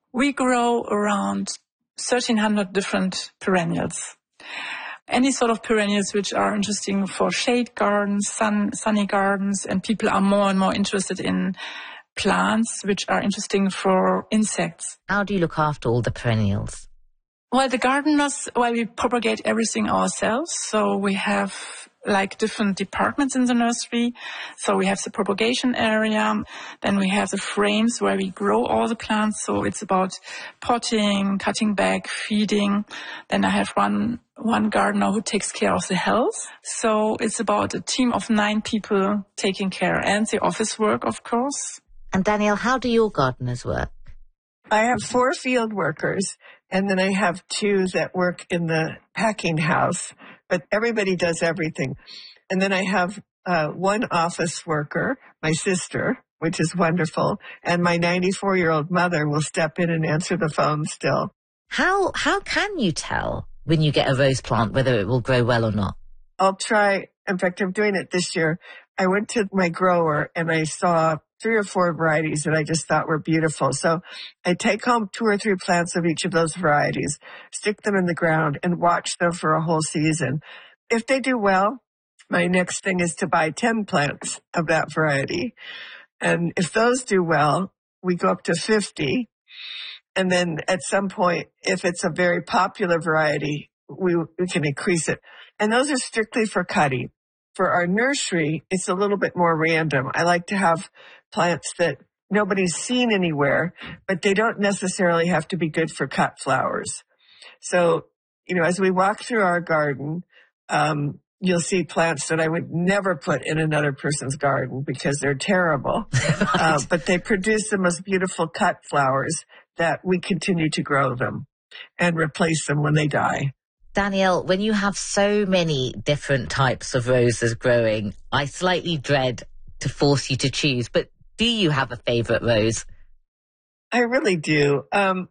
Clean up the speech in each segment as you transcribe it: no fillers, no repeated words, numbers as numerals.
We grow around 1,300 different perennials. Any sort of perennials which are interesting for shade gardens, sunny gardens, and people are more and more interested in plants which are interesting for insects. How do you look after all the perennials? Well, the gardeners, we propagate everything ourselves. So we have different departments in the nursery. So we have the propagation area. Then we have the frames where we grow all the plants. So it's about potting, cutting back, feeding. Then I have one gardener who takes care of the health. So it's about a team of 9 people taking care, and the office work, of course. And Danielle, how do your gardeners work? I have 4 field workers, and then I have 2 that work in the packing house, but everybody does everything. And then I have 1 office worker, my sister, which is wonderful, and my 94-year-old mother will step in and answer the phone still. How can you tell when you get a rose plant whether it will grow well or not? I'll try. In fact, I'm doing it this year. I went to my grower and I saw 3 or 4 varieties that I just thought were beautiful. So I take home 2 or 3 plants of each of those varieties, stick them in the ground, and watch them for a whole season. If they do well, my next thing is to buy 10 plants of that variety. And if those do well, we go up to 50. And then at some point, if it's a very popular variety, we can increase it. And those are strictly for cutting. For our nursery, it's a little bit more random. I like to have plants that nobody's seen anywhere, but they don't necessarily have to be good for cut flowers. So, as we walk through our garden, you'll see plants that I would never put in another person's garden because they're terrible. But they produce the most beautiful cut flowers that we continue to grow them and replace them when they die. Danielle, when you have so many different types of roses growing, I slightly dread to force you to choose, but do you have a favorite rose? I really do.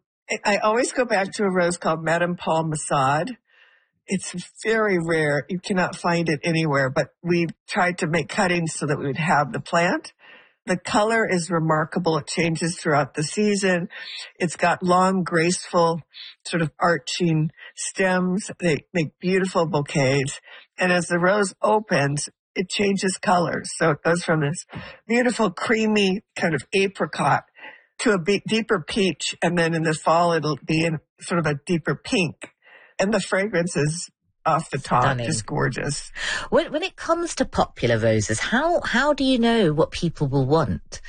I always go back to a rose called Madame Paul Masade. It's very rare. You cannot find it anywhere, but we tried to make cuttings so that we would have the plant. The color is remarkable. It changes throughout the season. It's got long, graceful, sort of arching stems. They make beautiful bouquets. And as the rose opens, it changes colors. So it goes from this beautiful, creamy kind of apricot to a deeper peach. And then in the fall, it'll be in sort of a deeper pink. And the fragrance is off the top, Stunning. just gorgeous. When it comes to popular roses, how do you know what people will want?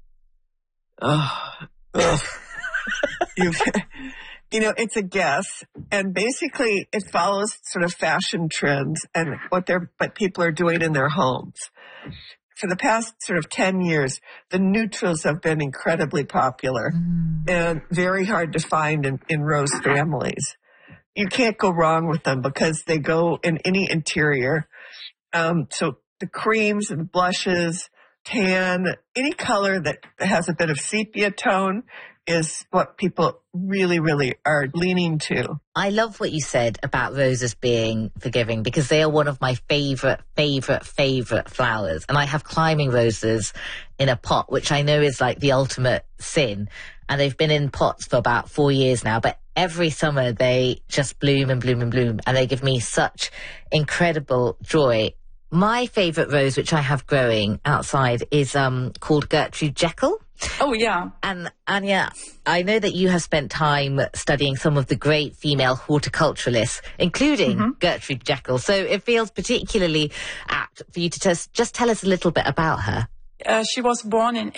It's a guess, and basically it follows sort of fashion trends and what people are doing in their homes. For the past sort of 10 years, the neutrals have been incredibly popular and very hard to find in rose families. You can't go wrong with them because they go in any interior. So the creams and blushes, tan, any color that has a bit of sepia tone is what people really, really are leaning to. I love what you said about roses being forgiving because they are one of my favorite flowers. And I have climbing roses in a pot, which I know is like the ultimate sin. And they've been in pots for about 4 years now, but every summer they just bloom and bloom and bloom, and they give me such incredible joy. My favourite rose, which I have growing outside, is called Gertrude Jekyll. Oh, yeah. And Anya, I know that you have spent time studying some of the great female horticulturalists, including Gertrude Jekyll. So it feels particularly apt for you to just tell us a little bit about her. She was born in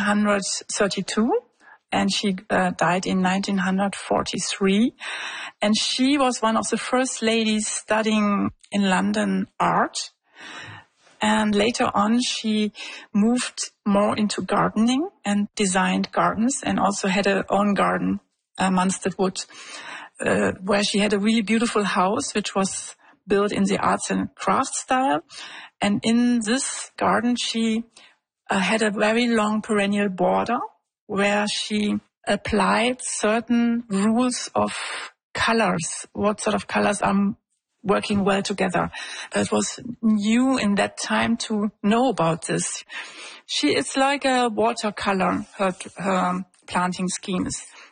1832. And she died in 1943. And she was one of the first ladies studying in London art. And later on, she moved more into gardening and designed gardens, and also had her own garden, Munstead Wood, where she had a really beautiful house, which was built in the arts and crafts style. And in this garden, she had a very long perennial border, where she applied certain rules of colors, what sort of colors are working well together. It was new in that time to know about this. She is like a watercolor, her planting schemes.